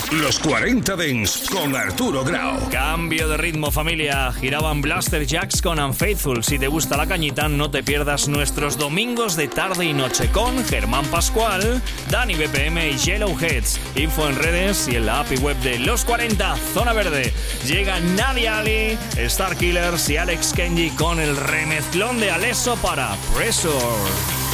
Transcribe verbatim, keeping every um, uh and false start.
Los cuarenta Dance con Arturo Grau. Cambio de ritmo, familia. Giraban Blaster Jacks con Unfaithful. Si te gusta la cañita, no te pierdas nuestros domingos de tarde y noche con Germán Pascual, Dani B P M y Yellowheads. Info en redes y en la app y web de Los cuarenta, Zona Verde. Llega Nadia Ali, Star Killers y Alex Kenji con el remezclón de Alesso para Pressure.